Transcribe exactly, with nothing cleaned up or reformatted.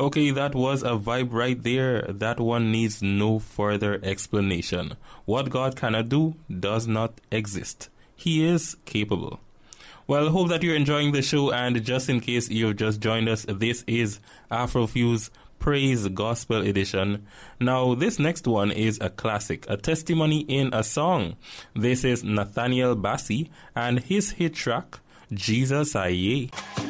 Okay, that was a vibe right there. That one needs no further explanation. What God cannot do does not exist. He is capable. Well, hope that you're enjoying the show, and just in case you've just joined us, this is Afrofuse Praise Gospel Edition. Now, this next one is a classic, a testimony in a song. This is Nathaniel Bassey and his hit track, Jesus Aye.